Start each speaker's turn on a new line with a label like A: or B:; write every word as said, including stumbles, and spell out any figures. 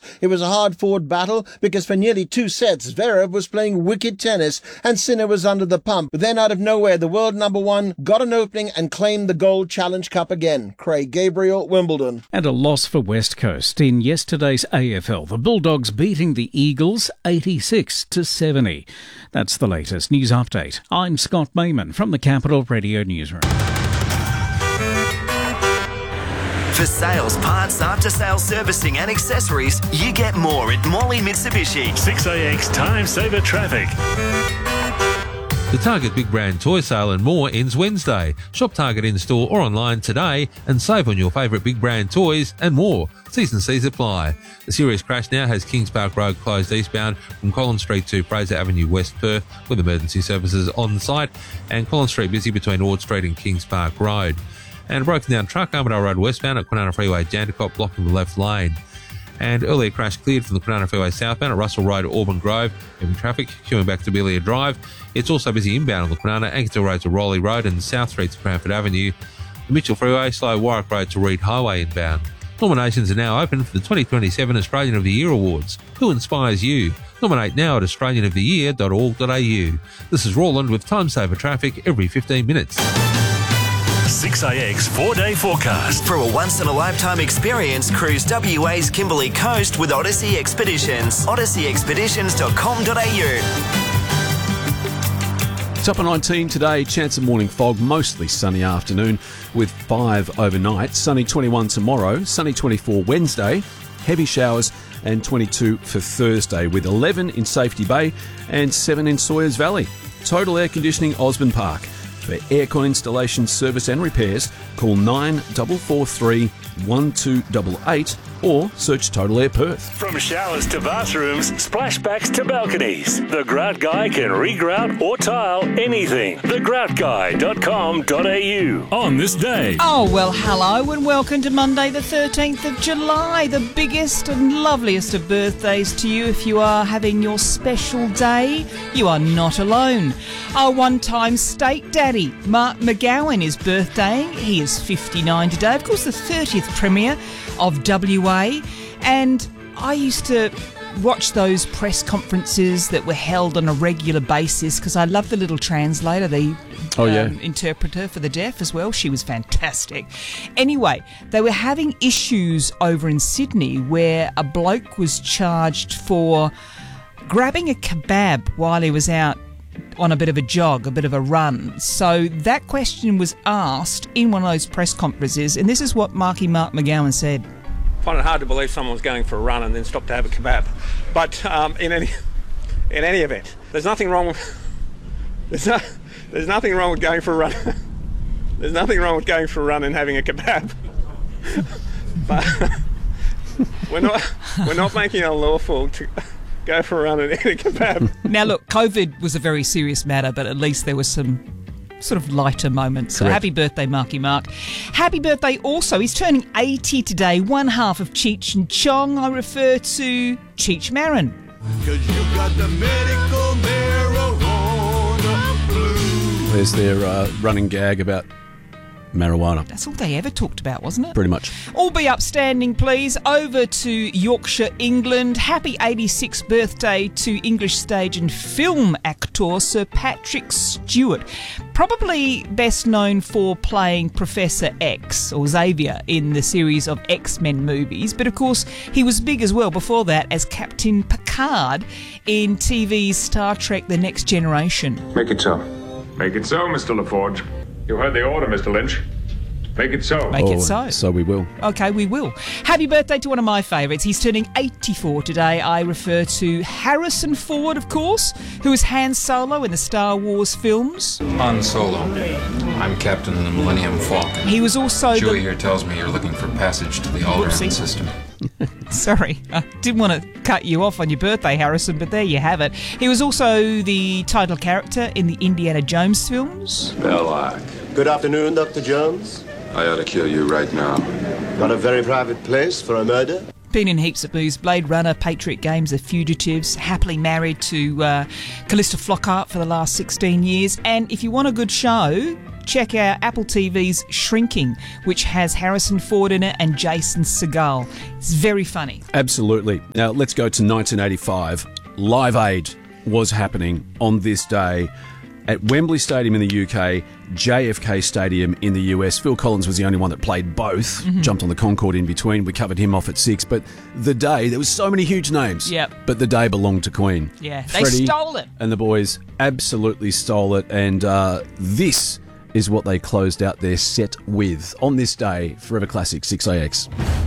A: It was a hard-fought battle because for nearly two sets, Zverev was playing wicked tennis and Sinner was under the pump. But then out of nowhere, the world number one got an opening and claimed the Gold Challenge Cup again. Craig Gabriel, Wimbledon.
B: And a loss for West Coast in yesterday's A F L. The Bulldogs beating the Eagles eighty-six to seventy. That's the latest news update. I'm Scott Mayman from the Capital Radio Newsroom.
C: For sales, parts, after-sales servicing and accessories, you get more at Morley Mitsubishi.
D: six A X Time Saver Traffic.
E: The Target Big Brand Toy Sale and more ends Wednesday. Shop Target in-store or online today and save on your favourite Big Brand toys and more. T's and C's apply. The serious crash now has Kings Park Road closed eastbound from Collins Street to Fraser Avenue West Perth with emergency services on site, and Collins Street busy between Ord Street and Kings Park Road. And a broken down truck, Armadale Road westbound at Kwinana Freeway, Jandakot, blocking the left lane. And earlier crash cleared from the Kwinana Freeway southbound at Russell Road, Auburn Grove. Heavy traffic queuing back to Belia Drive. It's also busy inbound on the Kwinana, Ankersville Road to Rowley Road and South Street to Cranford Avenue. The Mitchell Freeway, slow Warwick Road to Reed Highway inbound. Nominations are now open for the twenty twenty-seven Australian of the Year Awards. Who inspires you? Nominate now at australian of the year dot org dot a u. This is Roland with Time Saver Traffic every fifteen minutes.
D: six A X four-day forecast.
C: For a once-in-a-lifetime experience, cruise W A's Kimberley Coast with Odyssey Expeditions. odyssey expeditions dot com dot a u.
F: It's up at nineteen today, chance of morning fog, mostly sunny afternoon with five overnight. Sunny twenty-one tomorrow, sunny twenty-four Wednesday, heavy showers and twenty-two for Thursday with eleven in Safety Bay and seven in Sawyers Valley. Total Air Conditioning Osborne Park. For aircon installation, service and repairs, call nine four four three, one two eight eight or search Total Air Perth.
D: From showers to bathrooms, splashbacks to balconies, the Grout Guy can regrout or tile anything. the grout guy dot com dot a u. On this day.
G: Oh, well, hello and welcome to Monday the thirteenth of July, the biggest and loveliest of birthdays to you. If you are having your special day, you are not alone. Our one-time state daddy, Mark McGowan, is birthdaying. He is fifty-nine today. Of course, the thirtieth Premier of W A, and I used to watch those press conferences that were held on a regular basis because I love the little translator, the
F: oh, yeah.
G: um, interpreter for the deaf as well. She was fantastic. Anyway, they were having issues over in Sydney where a bloke was charged for grabbing a kebab while he was out on a bit of a jog, a bit of a run. So that question was asked in one of those press conferences, and this is what Marky Mark McGowan said.
H: I find it hard to believe someone was going for a run and then stopped to have a kebab. But um, in any in any event, there's nothing wrong with there's no, there's nothing wrong with going for a run. There's nothing wrong with going for a run and having a kebab. But we're not we're not making it unlawful to go for a run and eat a kebab.
G: Now look, COVID was a very serious matter, but at least there was some sort of lighter moments. So
F: Correct.
G: happy birthday, Marky Mark. Happy birthday also, he's turning eighty today, one half of Cheech and Chong. I refer to Cheech Marin.
I: Cause you got the medical marijuana blues.
F: There's their uh, running gag about marijuana.
G: That's all they ever talked about, wasn't it?
F: Pretty much.
G: All be upstanding, please. Over to Yorkshire, England. Happy eighty-sixth birthday to English stage and film actor Sir Patrick Stewart. Probably best known for playing Professor X, or Xavier, in the series of X-Men movies. But of course, he was big as well before that as Captain Picard in T V's Star Trek The Next Generation.
J: Make it so. Make it so, Mister LaForge. You heard the order, Mister Lynch. Make it so.
G: Make
F: oh,
G: it so.
F: So we will.
G: Okay, we will. Happy birthday to one of my favourites. He's turning eighty-four today. I refer to Harrison Ford, of course, who was Han Solo in the Star Wars films.
K: Han Solo. I'm captain of the Millennium Falcon.
G: He was also
K: Julie
G: the...
K: here tells me you're looking for passage to the Alderaan system.
G: Sorry, I didn't want to cut you off on your birthday, Harrison, but there you have it. He was also the title character in the Indiana Jones films.
J: Belloc.
L: Good afternoon, Doctor Jones.
J: I ought to kill you right now.
L: Got a very private place for a murder?
G: Been in heaps of movies. Blade Runner, Patriot Games, The Fugitives, happily married to uh, Callista Flockhart for the last sixteen years. And if you want a good show, check out Apple T V's Shrinking, which has Harrison Ford in it and Jason Segel. It's very funny.
F: Absolutely. Now, let's go to nineteen eighty-five. Live Aid was happening on this day at Wembley Stadium in the U K, J F K Stadium in the U S. Phil Collins was the only one that played both, mm-hmm. jumped on the Concorde in between. We covered him off at six. But the day, there was so many huge names.
G: Yep.
F: But the day belonged to Queen.
G: Yeah, they
F: Freddie
G: stole it.
F: And the boys absolutely stole it. And uh, this is what they closed out their set with on this day. Forever Classic six A X.